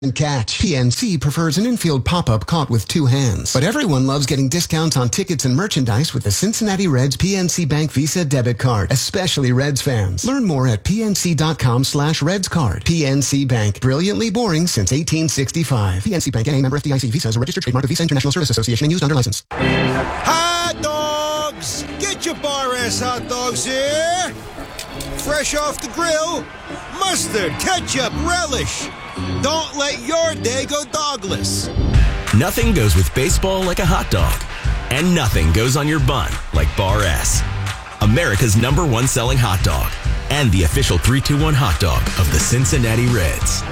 and catch. PNC prefers an infield pop-up caught with two hands. But everyone loves getting discounts on tickets and merchandise with the Cincinnati Reds PNC Bank Visa debit card, especially Reds fans. Learn more at pnc.com/Reds card. PNC Bank, brilliantly boring since 1865. PNC Bank, NA, member FDIC. Visa is a registered trademark of Visa International Service Association and used under license. Hot dogs! Get your bar-ass hot dogs here! Fresh off the grill, mustard, ketchup, relish. Don't let your day go dogless. Nothing goes with baseball like a hot dog. And nothing goes on your bun like Bar S. America's #1 selling hot dog. And the official 3-2-1 hot dog of the Cincinnati Reds.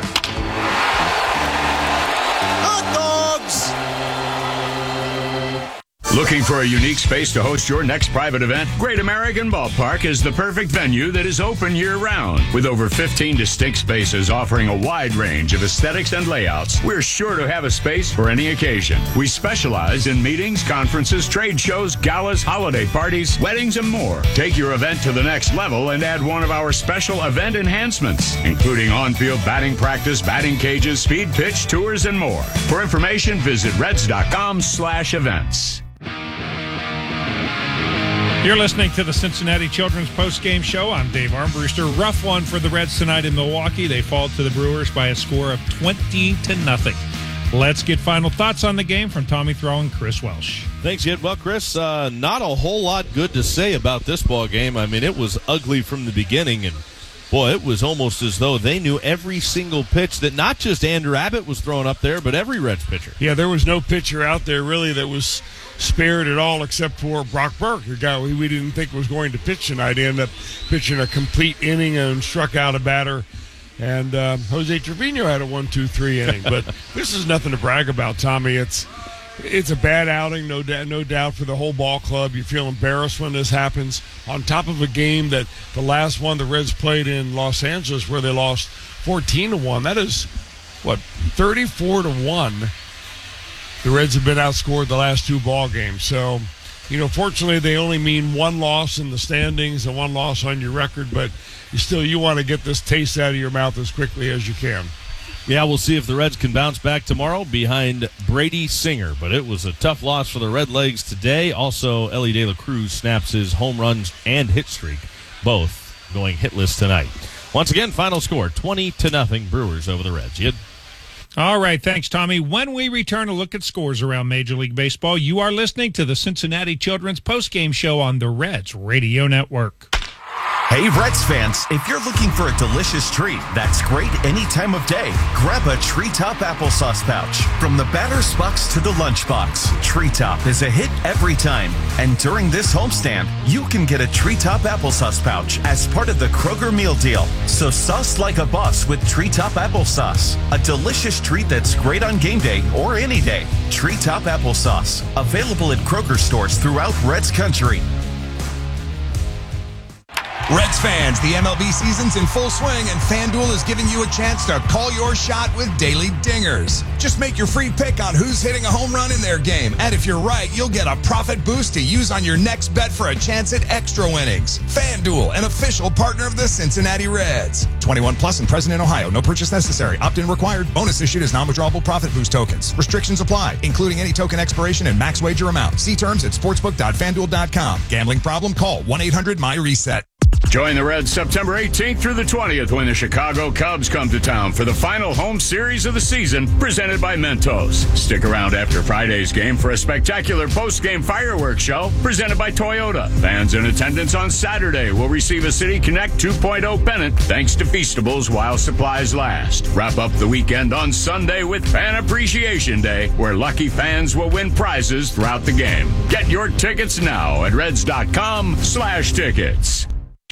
Hot dogs! Looking for a unique space to host your next private event? Great American Ballpark is the perfect venue that is open year-round. With over 15 distinct spaces offering a wide range of aesthetics and layouts, we're sure to have a space for any occasion. We specialize in meetings, conferences, trade shows, galas, holiday parties, weddings, and more. Take your event to the next level and add one of our special event enhancements, including on-field batting practice, batting cages, speed pitch, tours, and more. For information, visit reds.com/events. You're listening to the Cincinnati Children's Postgame Show. I'm Dave Armbruster. Rough one for the Reds tonight in Milwaukee. They fall to the Brewers by a score of 20-0. Let's get final thoughts on the game from Tommy Thrall and Chris Welsh. Thanks, Ed. Well, Chris, not a whole lot good to say about this ball game. I mean, it was ugly from the beginning, and boy, it was almost as though they knew every single pitch that not just Andrew Abbott was throwing up there, but every Reds pitcher. Yeah, there was no pitcher out there really that was spared at all except for Brock Burke, a guy we didn't think was going to pitch tonight. He ended up pitching a complete inning and struck out a batter. And Jose Trevino had a 1-2-3 inning. But this is nothing to brag about, Tommy. It's a bad outing, no doubt, for the whole ball club. You feel embarrassed when this happens. On top of a game that the last one the Reds played in Los Angeles where they lost 14-1. That is, 34-1. The Reds have been outscored the last two ball games. So, fortunately they only mean one loss in the standings and one loss on your record, but you want to get this taste out of your mouth as quickly as you can. Yeah, we'll see if the Reds can bounce back tomorrow behind Brady Singer. But it was a tough loss for the Redlegs today. Also, Elly De La Cruz snaps his home runs and hit streak, both going hitless tonight. Once again, final score, 20-0 Brewers over the Reds. All right, thanks, Tommy. When we return, a look at scores around Major League Baseball. You are listening to the Cincinnati Children's Postgame Show on the Reds Radio Network. Hey, Reds fans, if you're looking for a delicious treat that's great any time of day, grab a Treetop applesauce pouch. From the batter's box to the lunchbox, Treetop is a hit every time. And during this homestand, you can get a Treetop applesauce pouch as part of the Kroger meal deal. So sauce like a boss with Treetop applesauce. A delicious treat that's great on game day or any day. Treetop applesauce. Available at Kroger stores throughout Reds country. Reds fans, the MLB season's in full swing, and FanDuel is giving you a chance to call your shot with daily dingers. Just make your free pick on who's hitting a home run in their game, and if you're right, you'll get a profit boost to use on your next bet for a chance at extra winnings. FanDuel, an official partner of the Cincinnati Reds. 21 plus and present in Ohio. No purchase necessary. Opt-in required. Bonus issued as non-withdrawable profit boost tokens. Restrictions apply, including any token expiration and max wager amount. See terms at sportsbook.fanduel.com. Gambling problem? Call 1-800-MY-RESET. Join the Reds September 18th through the 20th when the Chicago Cubs come to town for the final home series of the season, presented by Mentos. Stick around after Friday's game for a spectacular post-game fireworks show presented by Toyota. Fans in attendance on Saturday will receive a City Connect 2.0 pennant thanks to Feastables while supplies last. Wrap up the weekend on Sunday with Fan Appreciation Day, where lucky fans will win prizes throughout the game. Get your tickets now at reds.com/tickets.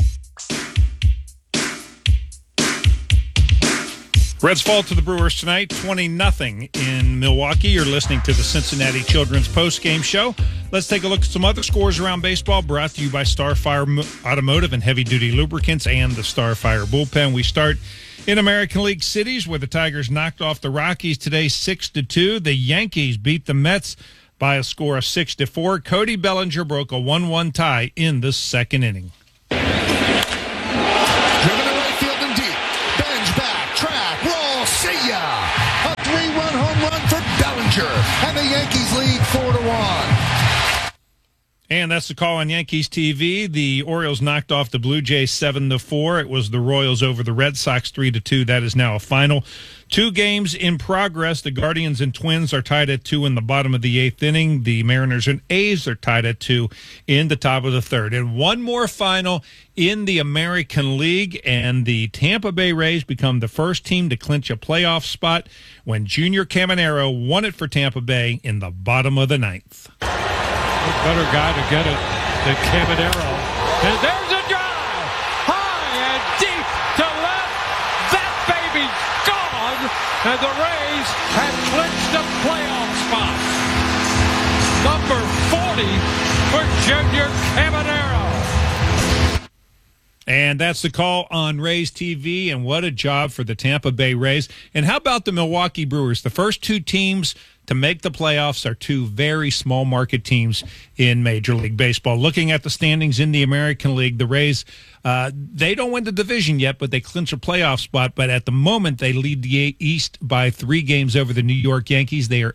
Reds fall to the Brewers tonight, 20-0 in Milwaukee. You're listening to the Cincinnati Children's Postgame Show. Let's take a look at some other scores around baseball, brought to you by Starfire Automotive and Heavy Duty Lubricants and the Starfire Bullpen. We start in American League cities, where the Tigers knocked off the Rockies today 6-2. The Yankees beat the Mets by a score of 6-4. Cody Bellinger broke a 1-1 tie in the second inning. Yankees lead 4-1. And that's the call on Yankees TV. The Orioles knocked off the Blue Jays 7-4. It was the Royals over the Red Sox 3-2. That is now a final. 2 games in progress. The Guardians and Twins are tied at 2 in the bottom of the 8th inning. The Mariners and A's are tied at 2 in the top of the 3rd. And one more final in the American League, and the Tampa Bay Rays become the first team to clinch a playoff spot when Junior Caminero won it for Tampa Bay in the bottom of the 9th. Better guy to get it than Caminero. And there's a drive! High and deep to left. That baby's gone! And the Rays have clinched a playoff spot. Number 40 for Junior Caminero. And that's the call on Rays TV, and what a job for the Tampa Bay Rays. And how about the Milwaukee Brewers? The first 2 teams to make the playoffs are 2 very small market teams in Major League Baseball. Looking at the standings in the American League, the Rays, they don't win the division yet, but they clinch a playoff spot. But at the moment, they lead the East by 3 games over the New York Yankees. They are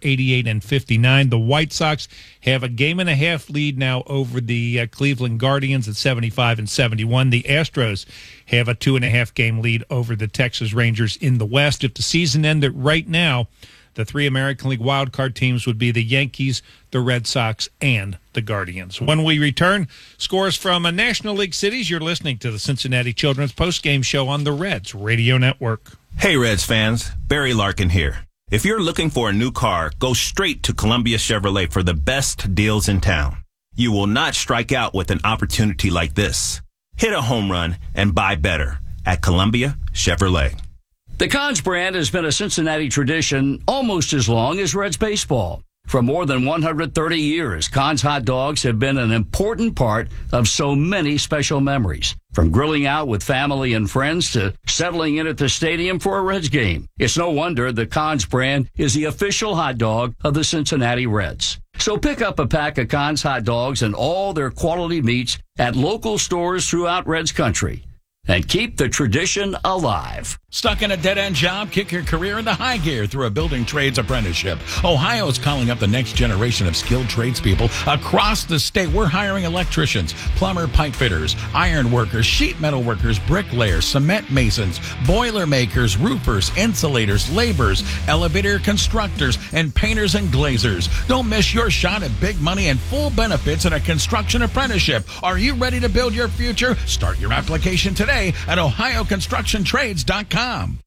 88-59. The White Sox have a 1.5 game lead now over the Cleveland Guardians at 75-71. The Astros have a 2.5 game lead over the Texas Rangers in the West. If the season ended right now, the 3 American League wildcard teams would be the Yankees, the Red Sox, and the Guardians. When we return, scores from National League cities. You're listening to the Cincinnati Children's Postgame Show on the Reds Radio Network. Hey, Reds fans. Barry Larkin here. If you're looking for a new car, go straight to Columbia Chevrolet for the best deals in town. You will not strike out with an opportunity like this. Hit a home run and buy better at Columbia Chevrolet. The Cons brand has been a Cincinnati tradition almost as long as Reds baseball. For more than 130 years, Cons hot dogs have been an important part of so many special memories. From grilling out with family and friends to settling in at the stadium for a Reds game. It's no wonder the Cons brand is the official hot dog of the Cincinnati Reds. So pick up a pack of Cons hot dogs and all their quality meats at local stores throughout Reds country. And keep the tradition alive. Stuck in a dead-end job? Kick your career into high gear through a building trades apprenticeship. Ohio is calling up the next generation of skilled tradespeople across the state. We're hiring electricians, plumber, pipe fitters, iron workers, sheet metal workers, bricklayers, cement masons, boiler makers, roofers, insulators, laborers, elevator constructors, and painters and glazers. Don't miss your shot at big money and full benefits in a construction apprenticeship. Are you ready to build your future? Start your application today at ohioconstructiontrades.com.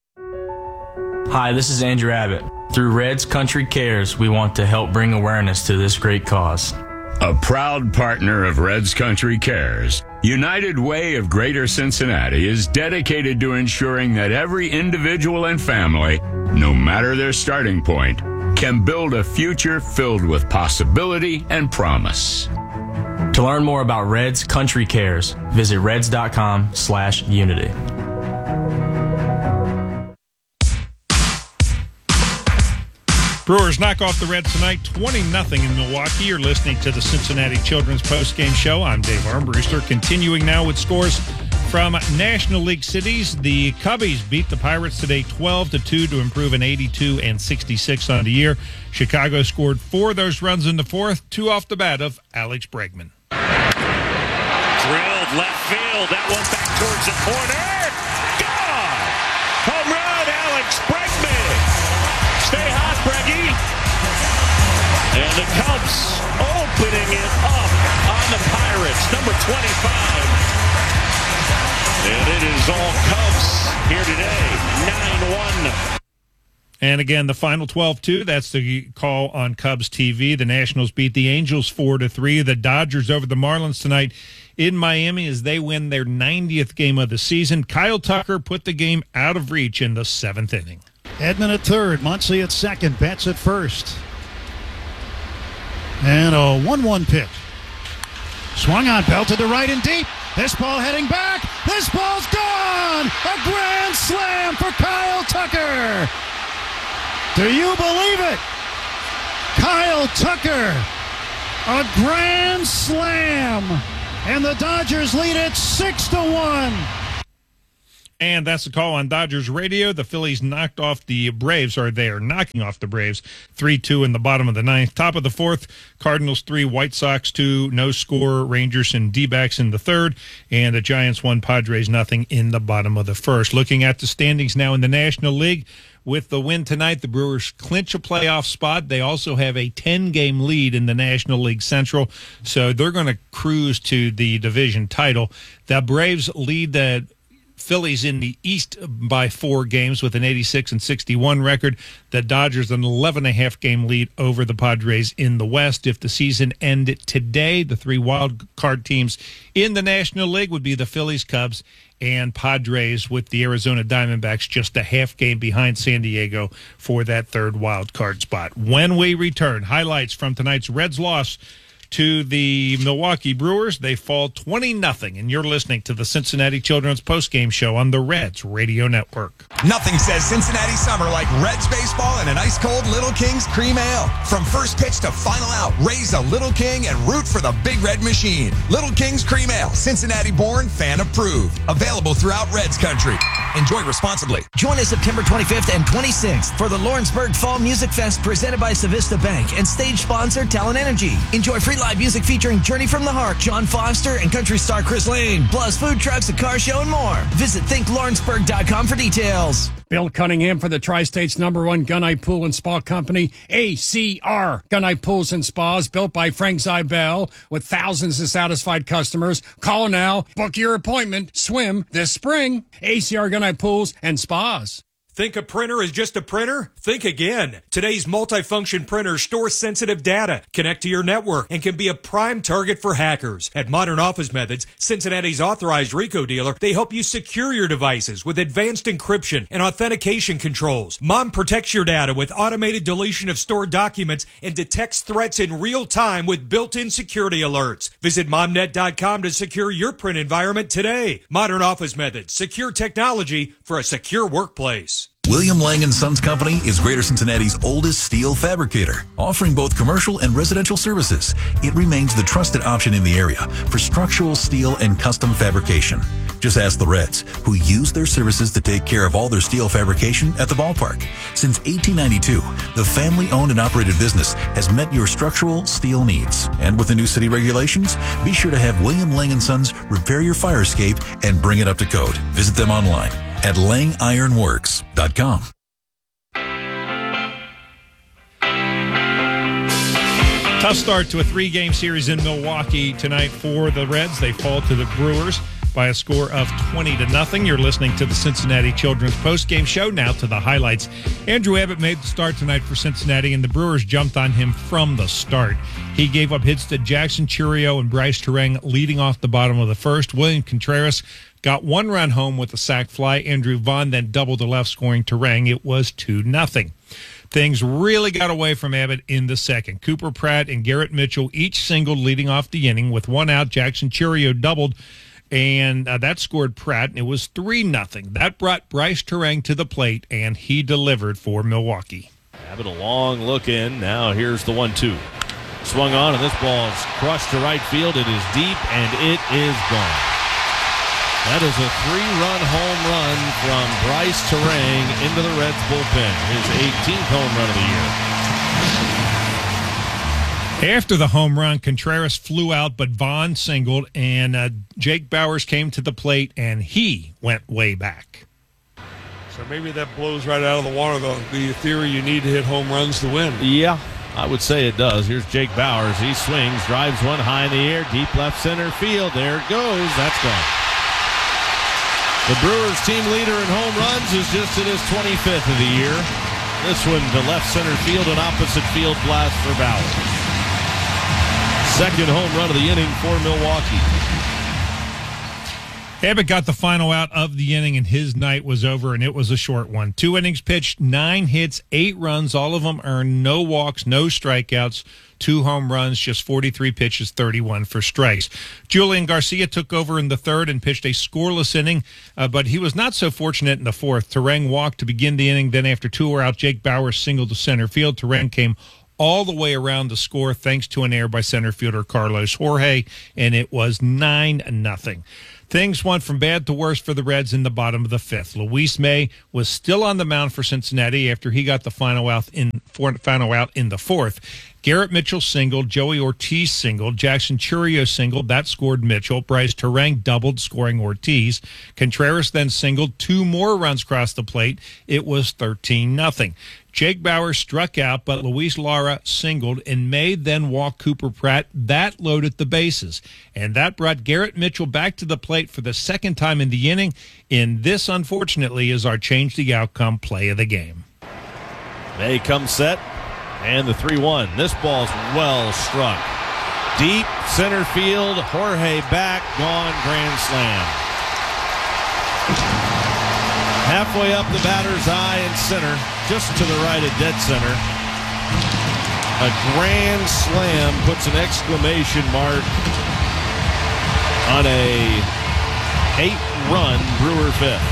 Hi, this is Andrew Abbott. Through Reds Country Cares, we want to help bring awareness to this great cause. A proud partner of Reds Country Cares, United Way of Greater Cincinnati is dedicated to ensuring that every individual and family, no matter their starting point, can build a future filled with possibility and promise. To learn more about Reds Country Cares, visit reds.com/unity. Brewers knock off the Reds tonight, 20-0 in Milwaukee. You're listening to the Cincinnati Children's Postgame Show. I'm Dave Armbruster. Continuing now with scores from National League cities. The Cubbies beat the Pirates today 12-2 to improve an 82-66 on the year. Chicago scored 4 of those runs in the 4th, 2 off the bat of Alex Bregman. Drilled left field. That one back towards the corner. Gone! Home run, Alex Bregman. Stay hot, Breggy. And the Cubs opening it up on the Pirates, number 25. And it is all Cubs here today, 9-1. And again, the final 12-2, that's the call on Cubs TV. The Nationals beat the Angels 4-3. The Dodgers over the Marlins tonight in Miami as they win their 90th game of the season. Kyle Tucker put the game out of reach in the 7th inning. Edman at third, Muncy at second, Betts at first. And a 1-1 pitch. Swung on, belted to right and deep. This ball heading back. This ball's gone! A grand slam for Kyle Tucker! Do you believe it? Kyle Tucker, a grand slam, and the Dodgers lead it 6-1. And that's the call on Dodgers radio. The Phillies knocked off the Braves, or they are knocking off the Braves, 3-2 in the bottom of the ninth. Top of the fourth, Cardinals 3, White Sox 2, no score, Rangers and D-backs in the third, and the Giants 1, Padres nothing in the bottom of the first. Looking at the standings now in the National League, with the win tonight, the Brewers clinch a playoff spot. They also have a 10-game lead in the National League Central, so they're going to cruise to the division title. The Braves lead the Phillies in the East by 4 games with an 86-61 record. The Dodgers an 11.5 game lead over the Padres in the West. If the season ended today, the 3 wild card teams in the National League would be the Phillies, Cubs, and Padres, with the Arizona Diamondbacks just a half game behind San Diego for that 3rd wild card spot. When we return, highlights from tonight's Reds loss to the Milwaukee Brewers. They fall 20-0, and you're listening to the Cincinnati Children's Postgame Show on the Reds Radio Network. Nothing says Cincinnati summer like Reds baseball and an ice-cold Little King's Cream Ale. From first pitch to final out, raise a Little King and root for the Big Red Machine. Little King's Cream Ale, Cincinnati-born, fan-approved. Available throughout Reds country. Enjoy responsibly. Join us September 25th and 26th for the Lawrenceburg Fall Music Fest presented by Civista Bank and stage sponsor Talent Energy. Enjoy free live music featuring Journey from the Heart, John Foster, and country star Chris Lane, plus food trucks, a car show, and more. Visit thinklawrenceburg.com for details. Bill Cunningham for the Tri-State's #1 Gunite Pool and Spa Company, ACR. Gunite Pools and Spas built by Frank Zybel with thousands of satisfied customers. Call now. Book your appointment. Swim this spring. ACR Gunite Pools and Spas. Think a printer is just a printer? Think again. Today's multifunction printers store sensitive data, connect to your network, and can be a prime target for hackers. At Modern Office Methods, Cincinnati's authorized RICO dealer, they help you secure your devices with advanced encryption and authentication controls. Mom protects your data with automated deletion of stored documents and detects threats in real time with built-in security alerts. Visit momnet.com to secure your print environment today. Modern Office Methods, secure technology for a secure workplace. William Lang & Sons Company is Greater Cincinnati's oldest steel fabricator, offering both commercial and residential services. It remains the trusted option in the area for structural steel and custom fabrication. Just ask the Reds, who use their services to take care of all their steel fabrication at the ballpark. Since 1892, the family-owned and operated business has met your structural steel needs. And with the new city regulations, be sure to have William Lang & Sons repair your fire escape and bring it up to code. Visit them online at langironworks.com. Tough start to a 3-game series in Milwaukee tonight for the Reds. They fall to the Brewers by a score of 20-0. You're listening to the Cincinnati Children's Postgame Show. Now to the highlights. Andrew Abbott made the start tonight for Cincinnati, and the Brewers jumped on him from the start. He gave up hits to Jackson Chourio and Bryce Terang leading off the bottom of the first. William Contreras got 1 run home with a sac fly. Andrew Vaughn then doubled to left, scoring Terang. It was 2-0. Things really got away from Abbott in the second. Cooper Pratt and Garrett Mitchell each singled leading off the inning. With 1 out, Jackson Chourio doubled, and that scored Pratt, and it was 3-0. That brought Bryce Terang to the plate, and he delivered for Milwaukee. Abbott a long look in. Now here's the 1-2. Swung on, and this ball is crushed to right field. It is deep, and it is gone. That is a 3-run home run from Bryce Terang into the Reds bullpen. His 18th home run of the year. After the home run, Contreras flew out, but Vaughn singled, and Jake Bowers came to the plate, and he went way back. So maybe that blows right out of the water, the theory you need to hit home runs to win. Yeah, I would say it does. Here's Jake Bowers. He swings, drives one high in the air, deep left center field. There it goes. That's gone. The Brewers team leader in home runs is just in his 25th of the year. This one to left center field, an opposite field blast for Bauer. Second home run of the inning for Milwaukee. Abbott got the final out of the inning, and his night was over, and it was a short one. 2 innings pitched, 9 hits, 8 runs, all of them earned, no walks, no strikeouts, 2 home runs, just 43 pitches, 31 for strikes. Julian Garcia took over in the third and pitched a scoreless inning, but he was not so fortunate in the fourth. Terang walked to begin the inning, then after 2 were out, Jake Bowers singled to center field. Terang came all the way around to score thanks to an error by center fielder Carlos Jorge, and it was 9-0. Things went from bad to worse for the Reds in the bottom of the fifth. Luis May was still on the mound for Cincinnati after he got the final out in the fourth. Garrett Mitchell singled, Joey Ortiz singled, Jackson Churio singled, that scored Mitchell. Bryce Terang doubled, scoring Ortiz. Contreras then singled, 2 more runs crossed the plate. It was 13-0. Jake Bauer struck out, but Luis Lara singled, and May then walked Cooper Pratt. That loaded the bases, and that brought Garrett Mitchell back to the plate for the second time in the inning. And this, unfortunately, is our change the outcome play of the game. May comes set, and the 3-1. This ball's well struck. Deep center field, Jorge back, gone, grand slam. Halfway up the batter's eye in center, just to the right of dead center. A grand slam puts an exclamation mark on a 8-run Brewer fifth.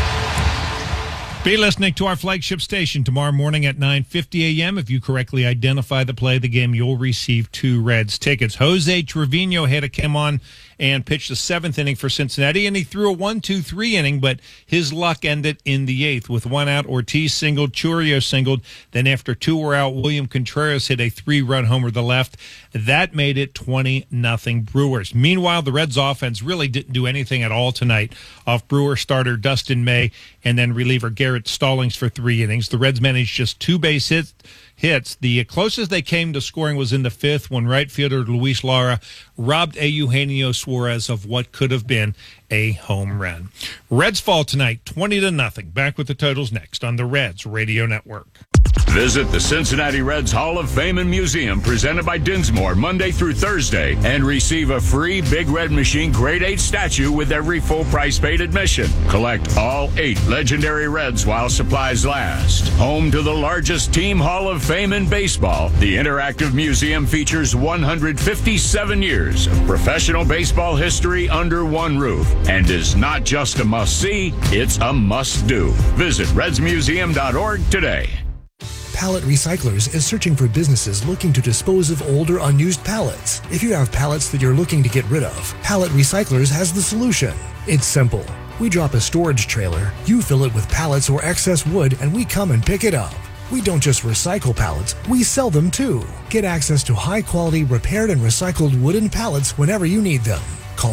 Be listening to our flagship station tomorrow morning at 9:50 a.m. If you correctly identify the play of the game, you'll receive 2 Reds tickets. Jose Trevino had to come on and pitch the 7th inning for Cincinnati, and he threw a 1-2-3 inning, but his luck ended in the 8th. With 1 out, Ortiz singled, Churio singled. Then after 2 were out, William Contreras hit a 3-run homer to the left. That made it 20-0 Brewers. Meanwhile, the Reds offense really didn't do anything at all tonight off Brewer starter Dustin May and then reliever Garrett Stallings for 3 innings. The Reds managed just 2 base hits. The closest they came to scoring was in the 5th when right fielder Luis Lara robbed Eugenio Suarez of what could have been a home run. Reds fall tonight 20-0. Back with the totals next on the Reds Radio Network. Visit the Cincinnati Reds Hall of Fame and Museum presented by Dinsmore Monday through Thursday and receive a free Big Red Machine Grade 8 statue with every full price paid admission. Collect all 8 legendary Reds while supplies last. Home to the largest team Hall of Fame in baseball, the interactive museum features 157 years of professional baseball history under one roof and is not just a must-see, it's a must-do. Visit redsmuseum.org today. Pallet Recyclers is searching for businesses looking to dispose of older, unused pallets. If you have pallets that you're looking to get rid of, Pallet Recyclers has the solution. It's simple. We drop a storage trailer, you fill it with pallets or excess wood, and we come and pick it up. We don't just recycle pallets, we sell them too. Get access to high-quality repaired and recycled wooden pallets whenever you need them. Call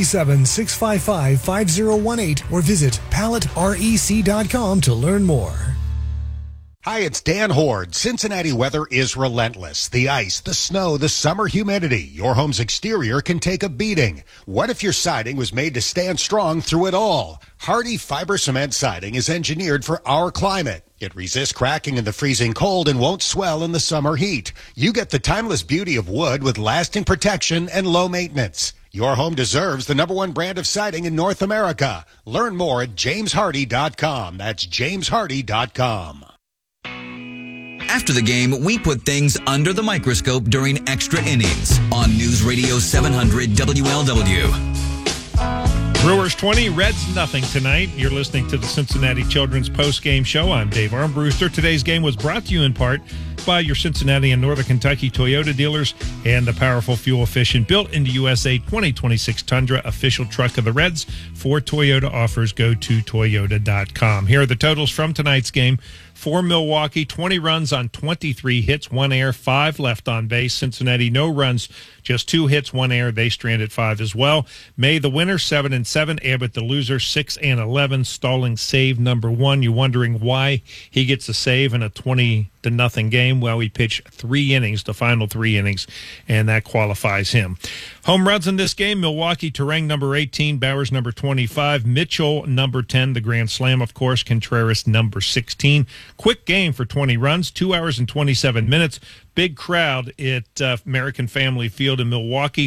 937-655-5018 or visit palletrec.com to learn more. Hi, it's Dan Horde. Cincinnati weather is relentless. The ice, the snow, the summer humidity. Your home's exterior can take a beating. What if your siding was made to stand strong through it all? Hardy Fiber Cement Siding is engineered for our climate. It resists cracking in the freezing cold and won't swell in the summer heat. You get the timeless beauty of wood with lasting protection and low maintenance. Your home deserves the #1 brand of siding in North America. Learn more at jameshardy.com. That's jameshardy.com. After the game, we put things under the microscope during extra innings on News Radio 700 WLW. Brewers 20, Reds nothing tonight. You're listening to the Cincinnati Children's Post-Game Show. I'm Dave Armbruster. Today's game was brought to you in part by your Cincinnati and Northern Kentucky Toyota dealers and the powerful, fuel-efficient, built-into USA 2026 Tundra, official truck of the Reds. For Toyota offers, go to Toyota.com. Here are the totals from tonight's game. For Milwaukee, 20 runs on 23 hits, 1 error, 5 left on base. Cincinnati, no runs, just 2 hits, 1 error. They stranded 5 as well. May, the winner, 7-7. Abbott, the loser, 6-11. Stallings, save number 1. You're wondering why he gets a save in a 20-0 game. Well, he pitched 3 innings, the final 3 innings, and that qualifies him. Home runs in this game, Milwaukee, Terang, number 18, Bowers, number 25, Mitchell, number 10, the grand slam, of course, Contreras, number 16. Quick game for 20 runs, 2 hours and 27 minutes. Big crowd at American Family Field in Milwaukee,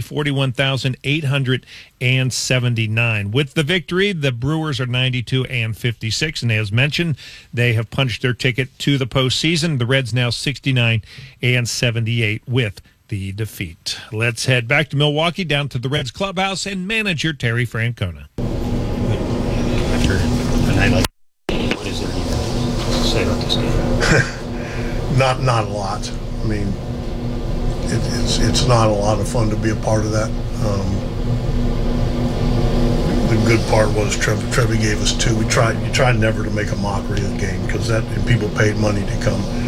41,879. With the victory, the Brewers are 92-56, and as mentioned, they have punched their ticket to the postseason. The Reds now 69-78 with the defeat. Let's head back to Milwaukee, down to the Reds clubhouse, and manager Terry Francona. After a night like, what is there to say about this game? Not a lot. I mean, it's not a lot of fun to be a part of that. the good part was Trevor gave us 2. You try never to make a mockery of the game, because and people paid money to come